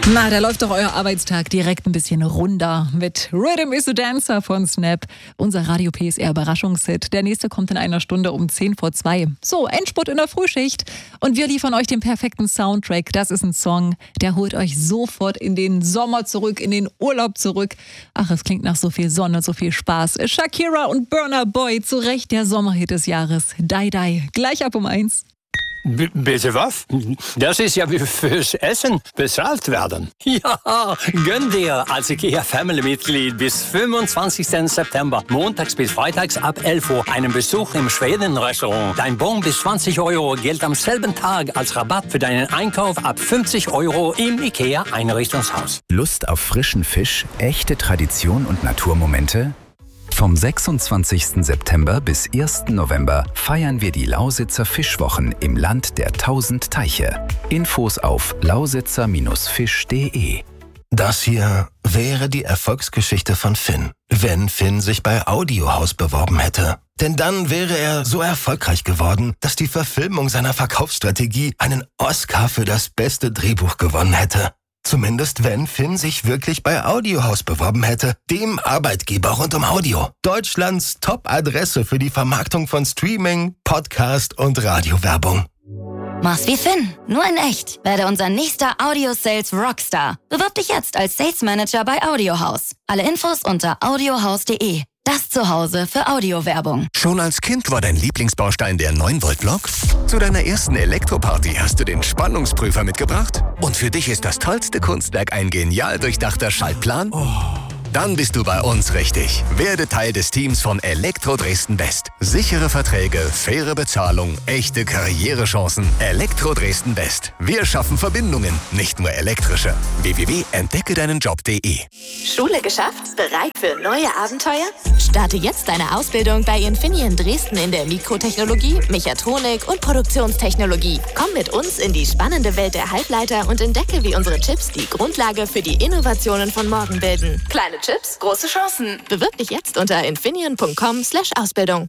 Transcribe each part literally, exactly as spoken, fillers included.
Na, da läuft doch euer Arbeitstag direkt ein bisschen runder mit Rhythm is a Dancer von Snap. Unser Radio P S R-Überraschungshit. Der nächste kommt in einer Stunde um zehn vor zwei. So, Endspurt in der Frühschicht. Und wir liefern euch den perfekten Soundtrack. Das ist ein Song, der holt euch sofort in den Sommer zurück, in den Urlaub zurück. Ach, es klingt nach so viel Sonne, so viel Spaß. Shakira und Burna Boy, zu Recht der Sommerhit des Jahres. Die Die. Gleich ab um eins. B- bitte was? Das ist ja wie fürs Essen bezahlt werden. Ja, gönn dir als IKEA-Family-Mitglied bis fünfundzwanzigsten September, montags bis freitags ab elf Uhr, einen Besuch im Schweden-Restaurant. Dein Bon bis zwanzig Euro gilt am selben Tag als Rabatt für deinen Einkauf ab fünfzig Euro im IKEA-Einrichtungshaus. Lust auf frischen Fisch, echte Tradition und Naturmomente? Vom sechsundzwanzigsten September bis ersten November feiern wir die Lausitzer Fischwochen im Land der tausend Teiche. Infos auf lausitzer Fisch punkt de. Das hier wäre die Erfolgsgeschichte von Finn, wenn Finn sich bei Audiohaus beworben hätte. Denn dann wäre er so erfolgreich geworden, dass die Verfilmung seiner Verkaufsstrategie einen Oscar für das beste Drehbuch gewonnen hätte. Zumindest wenn Finn sich wirklich bei Audiohaus beworben hätte, dem Arbeitgeber rund um Audio. Deutschlands Top-Adresse für die Vermarktung von Streaming, Podcast und Radiowerbung. Mach's wie Finn, nur in echt. Werde unser nächster Audio-Sales Rockstar. Bewirb dich jetzt als Sales Manager bei Audiohaus. Alle Infos unter audiohaus punkt de. Das Zuhause für Audiowerbung. Schon als Kind war dein Lieblingsbaustein der neun Volt Lok? Zu deiner ersten Elektroparty hast du den Spannungsprüfer mitgebracht? Und für dich ist das tollste Kunstwerk ein genial durchdachter Schaltplan? Oh. Dann bist du bei uns richtig. Werde Teil des Teams von Elektro Dresden West. Sichere Verträge, faire Bezahlung, echte Karrierechancen. Elektro Dresden West. Wir schaffen Verbindungen, nicht nur elektrische. w w w punkt entdecke deinen job punkt de. Schule geschafft? Bereit für neue Abenteuer? Starte jetzt deine Ausbildung bei Infineon Dresden in der Mikrotechnologie, Mechatronik und Produktionstechnologie. Komm mit uns in die spannende Welt der Halbleiter und entdecke, wie unsere Chips die Grundlage für die Innovationen von morgen bilden. Kleine Chips, große Chancen. Bewirb dich jetzt unter infineon punkt com slash Ausbildung.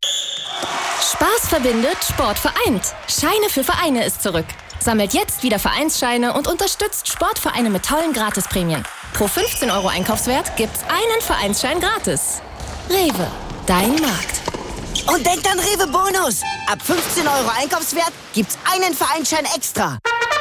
Spaß verbindet, Sport vereint. Scheine für Vereine ist zurück. Sammelt jetzt wieder Vereinsscheine und unterstützt Sportvereine mit tollen Gratisprämien. Pro fünfzehn Euro Einkaufswert gibt's einen Vereinsschein gratis. Rewe, dein Markt. Und denkt an Rewe Bonus. Ab fünfzehn Euro Einkaufswert gibt's einen Vereinsschein extra.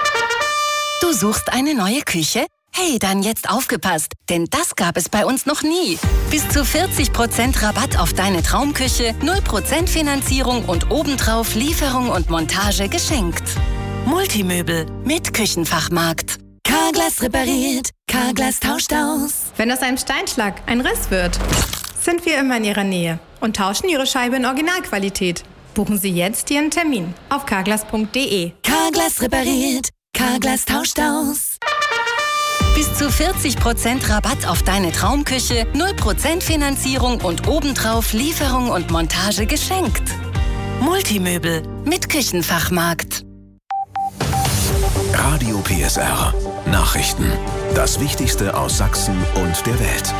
Du suchst eine neue Küche? Hey, dann jetzt aufgepasst, denn das gab es bei uns noch nie. Bis zu vierzig Prozent Rabatt auf deine Traumküche, null Prozent Finanzierung und obendrauf Lieferung und Montage geschenkt. Multimöbel mit Küchenfachmarkt. Carglass repariert, Carglass tauscht aus. Wenn aus einem Steinschlag ein Riss wird, sind wir immer in Ihrer Nähe und tauschen Ihre Scheibe in Originalqualität. Buchen Sie jetzt Ihren Termin auf carglass punkt de. Carglass repariert, Carglass tauscht aus. Bis zu vierzig Prozent Rabatt auf deine Traumküche, null Prozent Finanzierung und obendrauf Lieferung und Montage geschenkt. Multimöbel mit Küchenfachmarkt. Radio P S R. Nachrichten. Das Wichtigste aus Sachsen und der Welt.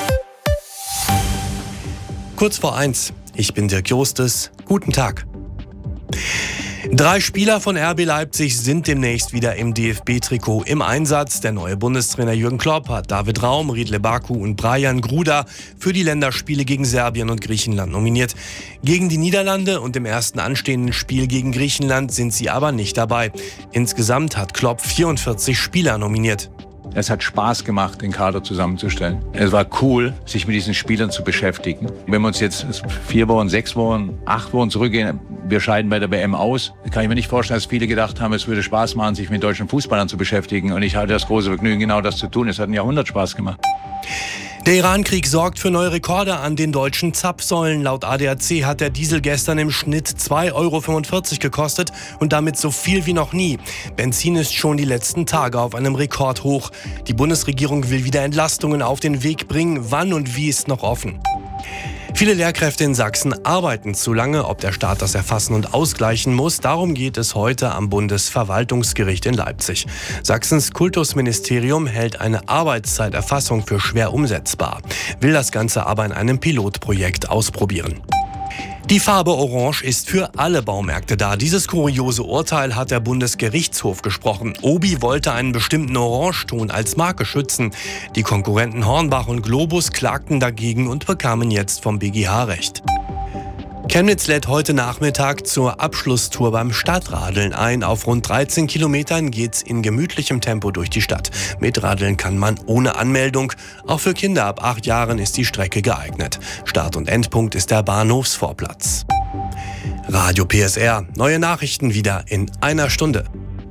Kurz vor eins. Ich bin Dirk Jostes. Guten Tag. Drei Spieler von R B Leipzig sind demnächst wieder im D F B-Trikot im Einsatz. Der neue Bundestrainer Jürgen Klopp hat David Raum, Riedle Baku und Brajan Gruda für die Länderspiele gegen Serbien und Griechenland nominiert. Gegen die Niederlande und im ersten anstehenden Spiel gegen Griechenland sind sie aber nicht dabei. Insgesamt hat Klopp vierundvierzig Spieler nominiert. Es hat Spaß gemacht, den Kader zusammenzustellen. Es war cool, sich mit diesen Spielern zu beschäftigen. Wenn wir uns jetzt vier Wochen, sechs Wochen, acht Wochen zurückgehen, wir scheiden bei der W M aus, kann ich mir nicht vorstellen, dass viele gedacht haben, es würde Spaß machen, sich mit deutschen Fußballern zu beschäftigen. Und ich hatte das große Vergnügen, genau das zu tun. Es hat ein Jahrhundert Spaß gemacht. Der Iran-Krieg sorgt für neue Rekorde an den deutschen Zapfsäulen. Laut A D A C hat der Diesel gestern im Schnitt zwei Euro fünfundvierzig gekostet und damit so viel wie noch nie. Benzin ist schon die letzten Tage auf einem Rekordhoch. Die Bundesregierung will wieder Entlastungen auf den Weg bringen. Wann und wie ist noch offen. Viele Lehrkräfte in Sachsen arbeiten zu lange. Ob der Staat das erfassen und ausgleichen muss, darum geht es heute am Bundesverwaltungsgericht in Leipzig. Sachsens Kultusministerium hält eine Arbeitszeiterfassung für schwer umsetzbar, will das Ganze aber in einem Pilotprojekt ausprobieren. Die Farbe Orange ist für alle Baumärkte da. Dieses kuriose Urteil hat der Bundesgerichtshof gesprochen. Obi wollte einen bestimmten Orangeton als Marke schützen. Die Konkurrenten Hornbach und Globus klagten dagegen und bekamen jetzt vom B G H Recht. Chemnitz lädt heute Nachmittag zur Abschlusstour beim Stadtradeln ein. Auf rund dreizehn Kilometern geht's in gemütlichem Tempo durch die Stadt. Mitradeln kann man ohne Anmeldung. Auch für Kinder ab acht Jahren ist die Strecke geeignet. Start- und Endpunkt ist der Bahnhofsvorplatz. Radio P S R. Neue Nachrichten wieder in einer Stunde.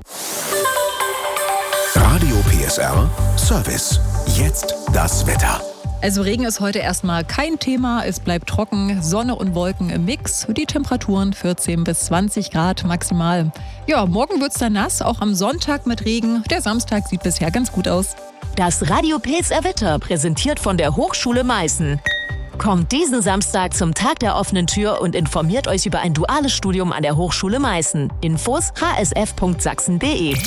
Radio P S R Service. Jetzt das Wetter. Also Regen ist heute erstmal kein Thema. Es bleibt trocken, Sonne und Wolken im Mix. Die Temperaturen vierzehn bis zwanzig Grad maximal. Ja, morgen wird's dann nass, auch am Sonntag mit Regen. Der Samstag sieht bisher ganz gut aus. Das Radio P S R Wetter, präsentiert von der Hochschule Meißen. Kommt diesen Samstag zum Tag der offenen Tür und informiert euch über ein duales Studium an der Hochschule Meißen. Infos h s f punkt sachsen punkt d e.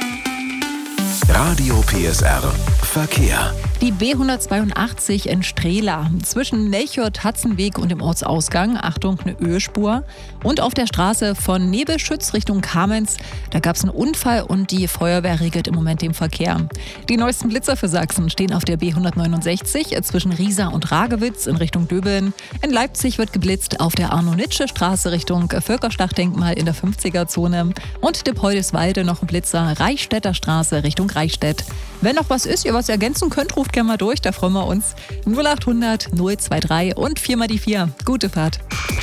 Radio P S R Verkehr. Die B hundertzweiundachtzig in Strehla zwischen Melchior-Tatzenweg und dem Ortsausgang. Achtung, eine Ölspur. Und auf der Straße von Nebelschütz Richtung Kamenz. Da gab es einen Unfall und die Feuerwehr regelt im Moment den Verkehr. Die neuesten Blitzer für Sachsen stehen auf der B hundertneunundsechzig zwischen Riesa und Ragewitz in Richtung Döbeln. In Leipzig wird geblitzt auf der Arno-Nitsche-Straße Richtung Völkerschlachtdenkmal in der fünfziger-Zone. Und Depoldeswalde noch ein Blitzer, Reichstätter Straße Richtung Reichstätt. Wenn noch was ist, ihr was ergänzen könnt, ruft gerne mal durch, da freuen wir uns. null achthundert null drei und vier mal die vier. Gute Fahrt.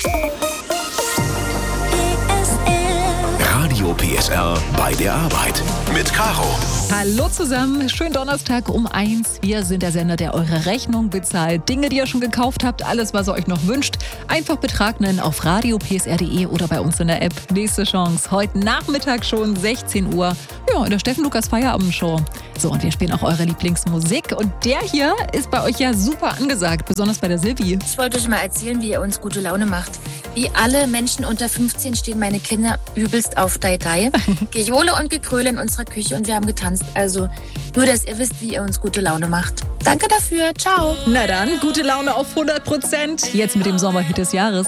Radio P S R bei der Arbeit mit Caro. Hallo zusammen, schönen Donnerstag um eins. Wir sind der Sender, der eure Rechnung bezahlt. Dinge, die ihr schon gekauft habt, alles, was ihr euch noch wünscht, einfach betragen nennen auf radio p s r punkt d e oder bei uns in der App. Nächste Chance, heute Nachmittag schon sechzehn Uhr. Ja, in der Steffen-Lukas Feierabendshow. So, und wir spielen auch eure Lieblingsmusik. Und der hier ist bei euch ja super angesagt, besonders bei der Silvi. Ich wollte euch mal erzählen, wie ihr uns gute Laune macht. Wie alle Menschen unter fünfzehn stehen meine Kinder übelst auf Dai Dai. Gejohle und Gekröle in unserer Küche und wir haben getanzt. Also nur, dass ihr wisst, wie ihr uns gute Laune macht. Danke dafür. Ciao. Na dann, gute Laune auf hundert Prozent. Jetzt mit dem Sommerhit des Jahres.